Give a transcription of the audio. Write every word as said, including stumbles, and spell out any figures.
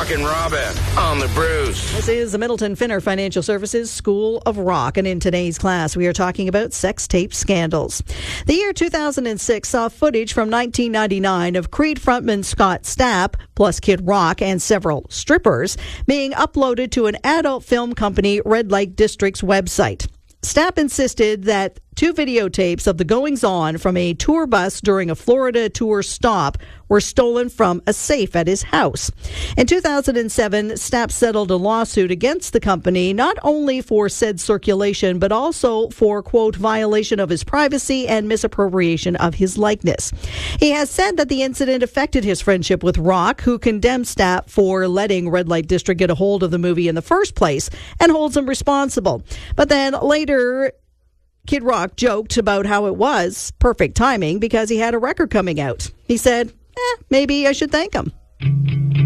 Rock and Robin on the Bruce. This is the Middleton Finner Financial Services School of Rock, and in today's class we are talking about sex tape scandals. The year two thousand six saw footage from nineteen ninety-nine of Creed frontman Scott Stapp, plus Kid Rock and several strippers, being uploaded to an adult film company Red Light District's website. Stapp insisted that two videotapes of the goings-on from a tour bus during a Florida tour stop were stolen from a safe at his house. In two thousand seven, Stapp settled a lawsuit against the company not only for said circulation, but also for, quote, violation of his privacy and misappropriation of his likeness. He has said that the incident affected his friendship with Rock, who condemned Stapp for letting Red Light District get a hold of the movie in the first place and holds him responsible. But then later, Kid Rock joked about how it was perfect timing because he had a record coming out. He said, eh, maybe I should thank him.